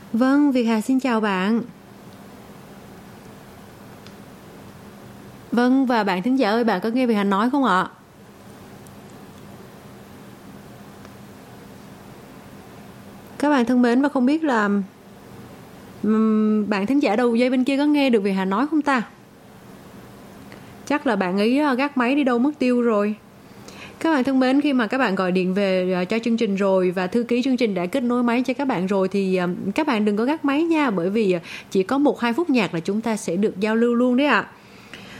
Vâng, Việt Hà xin chào bạn. Vâng, và bạn thính giả ơi, bạn có nghe Việt Hà nói không ạ? Các bạn thân mến, và không biết là bạn thính giả đầu dây bên kia có nghe được Việt Hà nói không ta? Chắc là bạn ấy gác máy đi đâu mất tiêu rồi. Các bạn thân mến, khi mà các bạn gọi điện về cho chương trình rồi và thư ký chương trình đã kết nối máy cho các bạn rồi thì các bạn đừng có gác máy nha, bởi vì chỉ có 1-2 phút nhạc là chúng ta sẽ được giao lưu luôn đấy ạ.